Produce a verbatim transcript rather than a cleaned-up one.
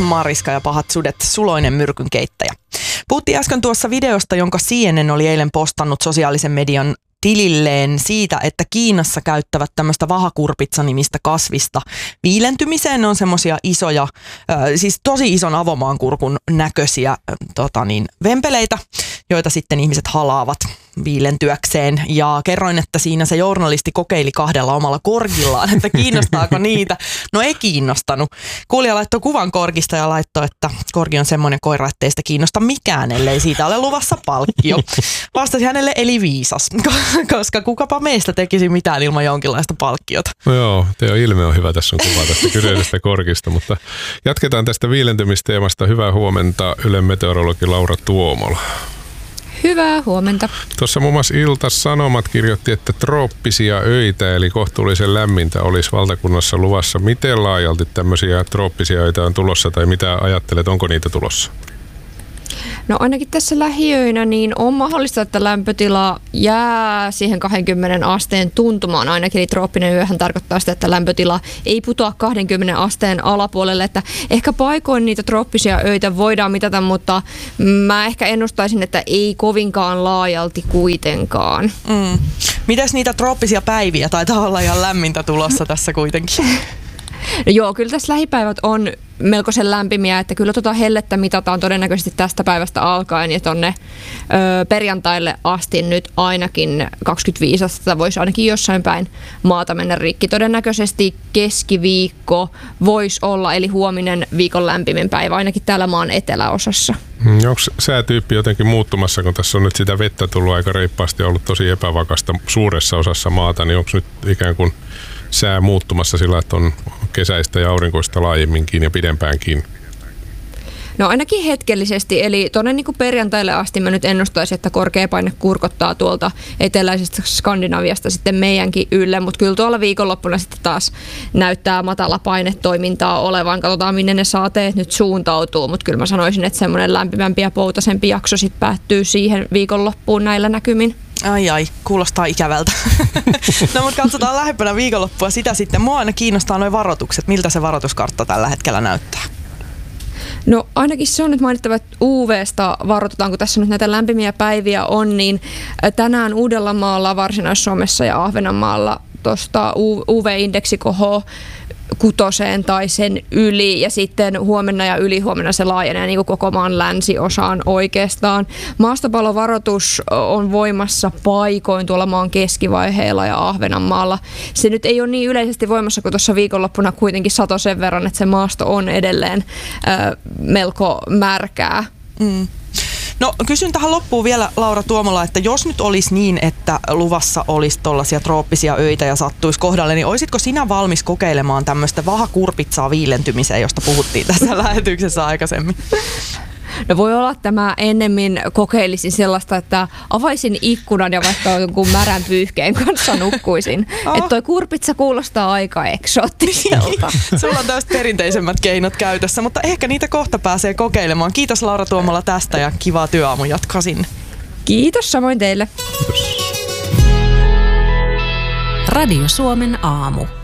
Mariska ja pahat sudet, suloinen myrkynkeittäjä. Puhuttiin äsken tuossa videosta, jonka C N N oli eilen postannut sosiaalisen median tililleen siitä, että Kiinassa käyttävät tämmöistä vahakurpitsa-nimistä kasvista viilentymiseen. Ne on semmoisia isoja, äh, siis tosi ison avomaankurkun näköisiä äh, tota niin, vempeleitä, joita sitten ihmiset halaavat viilentyäkseen. Ja kerroin, että siinä se journalisti kokeili kahdella omalla korgillaan, että kiinnostaako niitä. No ei kiinnostanut. Kuulija laittoi kuvan korgista ja laittoi, että korgi on semmoinen koira, ettei sitä kiinnosta mikään, ellei siitä ole luvassa palkkio. Vastasi hänelle eli viisas, koska kukapa meistä tekisi mitään ilman jonkinlaista palkkiota. No joo, teidän ilme on hyvä. Tässä on kuva tästä kyseisestä korgista, mutta jatketaan tästä viilentymisteemasta. Hyvää huomenta, Ylen meteorologi Laura Tuomola. Hyvää huomenta. Tuossa muun muassa Ilta-Sanomat kirjoitti, että trooppisia öitä eli kohtuullisen lämmintä olisi valtakunnassa luvassa. Miten laajalti tämmöisiä trooppisia öitä on tulossa tai mitä ajattelet, onko niitä tulossa? No ainakin tässä lähiöinä niin on mahdollista, että lämpötila jää siihen kaksikymmentä asteen tuntumaan ainakin. Eli trooppinen yöhän tarkoittaa sitä, että lämpötila ei putoa kaksikymmentä asteen alapuolelle. Että ehkä paikoin niitä trooppisia öitä voidaan mitata, mutta mä ehkä ennustaisin, että ei kovinkaan laajalti kuitenkaan. Mm. Mitäs niitä trooppisia päiviä? Taitaa olla ihan lämmintä tulossa tässä kuitenkin. No joo, kyllä tässä lähipäivät on melkoisen lämpimiä, että kyllä tuota hellettä mitataan todennäköisesti tästä päivästä alkaen ja tonne ö, perjantaille asti nyt ainakin kaksikymmentäviisi astetta voisi ainakin jossain päin maata mennä rikki. Todennäköisesti keskiviikko voisi olla, eli huominen viikon lämpimin päivä ainakin täällä maan eteläosassa. Onko säätyyppi jotenkin muuttumassa, kun tässä on nyt sitä vettä tullut aika reippaasti ja ollut tosi epävakasta suuressa osassa maata, niin onko nyt ikään kuin sää muuttumassa sillä, että on kesäistä ja aurinkoista laajemminkin ja pidempäänkin? No ainakin hetkellisesti, eli tuonne niin kuin perjantaille asti mä nyt ennustaisin, että korkea paine kurkottaa tuolta eteläisestä Skandinaviasta sitten meidänkin ylle, mutta kyllä tuolla viikonloppuna sitten taas näyttää matala painetoimintaa olevan. Katsotaan, minne ne saateet nyt suuntautuu, mutta kyllä mä sanoisin, että semmoinen lämpimämpi ja poutasempi jakso sitten päättyy siihen viikonloppuun näillä näkymin. Ai ai, kuulostaa ikävältä. No mutta katsotaan lähempänä viikonloppua sitä sitten. Mua aina kiinnostaa nuo varoitukset. Miltä se varoituskartta tällä hetkellä näyttää? No ainakin se on nyt mainittava, että U V:sta varoitetaan, kun tässä nyt näitä lämpimiä päiviä on, niin tänään Uudellamaalla, Varsinais-Suomessa ja Ahvenanmaalla tuosta U V-indeksi kohoo kutoseen tai sen yli ja sitten huomenna ja ylihuomenna se laajenee niin kuin koko maan länsiosaan oikeastaan. Maastopallovaroitus on voimassa paikoin tuolla maan keskivaiheilla ja Ahvenanmaalla. Se nyt ei ole niin yleisesti voimassa kuin tuossa viikonloppuna kuitenkin satoi sen verran, että se maasto on edelleen äh, melko märkää. Mm. No kysyn tähän loppuun vielä, Laura Tuomola, että jos nyt olisi niin, että luvassa olisi tollaisia trooppisia öitä ja sattuisi kohdalle, niin olisitko sinä valmis kokeilemaan tämmöistä vahakurpitsaa viilentymiseen, josta puhuttiin tässä lähetyksessä aikaisemmin? No voi olla, että mä ennemmin kokeilisin sellaista, että avaisin ikkunan ja vaikka jonkun märän pyyhkeen kanssa nukkuisin. Oh. Että toi kurpitsa kuulostaa aika eksoottiselta. Sulla on tästä perinteisemmät keinot käytössä, mutta ehkä niitä kohta pääsee kokeilemaan. Kiitos Laura Tuomola tästä ja kivaa työaamun jatkoa sinne. Kiitos samoin teille. Kiitos. Radio Suomen aamu.